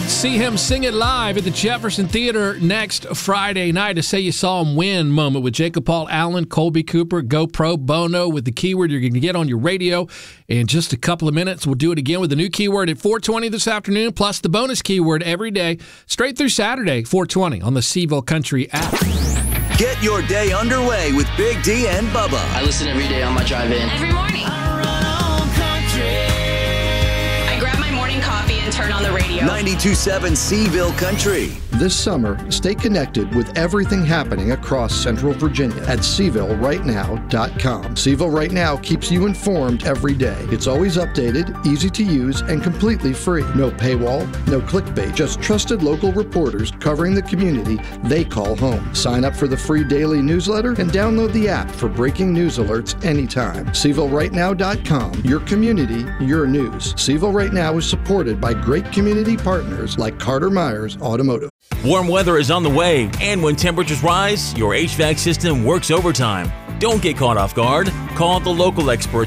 See him sing it live at the Jefferson Theater next Friday night. A Say You Saw Him Win moment with Jacob Paul Allen, Colby Cooper, GoPro, Bono with the keyword you're going to get on your radio in just a couple of minutes. We'll do it again with a new keyword at 4:20 this afternoon, plus the bonus keyword every day, straight through Saturday, 4:20 on the Seville Country app. Get your day underway with Big D and Bubba. I listen every day on my drive in. Every morning. I grab my morning coffee and turn on the radio. 92.7 Seville Country. This summer, stay connected with everything happening across Central Virginia at SevilleRightNow.com. Seville Right Now keeps you informed every day. It's always updated, easy to use, and completely free. No paywall, no clickbait, just trusted local reporters covering the community they call home. Sign up for the free daily newsletter and download the app for breaking news alerts anytime. SevilleRightNow.com, your community, your news. Seville Right Now is supported by great community partners like Carter Myers Automotive. Warm weather is on the way, and when temperatures rise, your HVAC system works overtime. Don't get caught off guard. Call the local experts